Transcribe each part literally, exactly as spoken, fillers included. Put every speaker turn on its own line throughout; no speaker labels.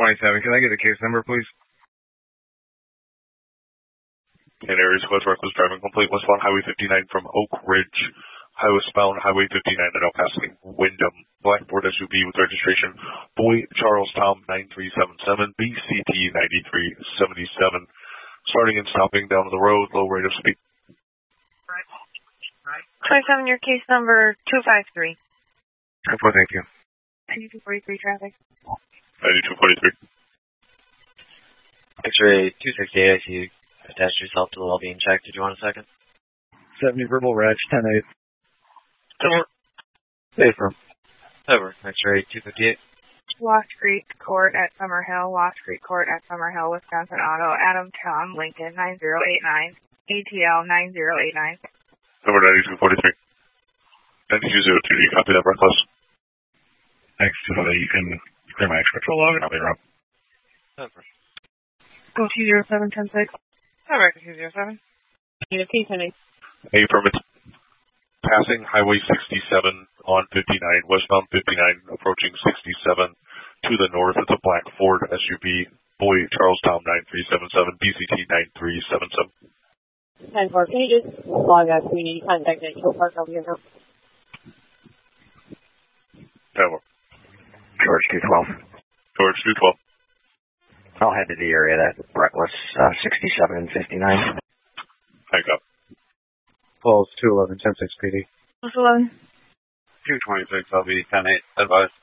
twenty-seven. Can I get the case number, please?
In areas of reckless driving, complete westbound Highway fifty-nine from Oak Ridge, Highway westbound Highway fifty-nine and El Paso, Wyndham, Black Ford S U V with registration Boy Charles Tom nine three seven seven, B C T ninety-three seventy-seven. Starting and stopping down the road, low rate of speed.
Right. Right. twenty-seven, your case number two five three.
Well, thank you.
ninety-two forty-three traffic.
ninety-two forty-three.
X-ray two sixty-eight, I see you attached yourself to the well-being check. Did you want a second?
seventy verbal reg, ten eight.
Over.
Safer.
Over. X-ray two fifty-eight.
Lost Creek Court at Summerhill, Lost Creek Court at Summerhill, Wisconsin Auto, Adam Tom Lincoln nine zero eight nine, A T L nine zero eight nine.
Number ninety-two forty-three. ninety-two oh two, do you copy that, Reckless?
Thanks, so that you can clear my extra log and I'll be around.
Over.
Go two zero seven ten six. Alright, two zero seven. Need a piece in it.
A permit. Passing Highway sixty-seven on fifty-nine, westbound fifty-nine, approaching sixty-seven to the north. It's a black Ford S U V, Boy Charlestown nine three seven seven, B C T nine three seven seven.
ten four, can you just log out community contact at Hill Park over here now?
ten four.
George two twelve.
George two twelve.
I'll head to the area that Reckless uh, sixty-seven and fifty-nine.
Hang up.
Calls two eleven, ten six P D.
What's eleven?
two twenty-six, I'll be ten eight, advised.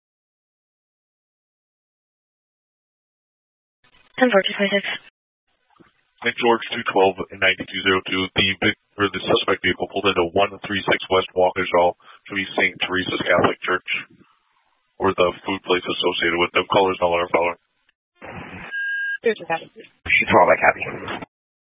ten four, two twenty-six.
And George two twelve and ninety-two oh two, the big, or the suspect vehicle pulled into one thirty-six West Waukesha to be Saint Teresa's Catholic Church, or the food place associated with them. Callers no longer following.
Here's your copy.
twelve, I copy.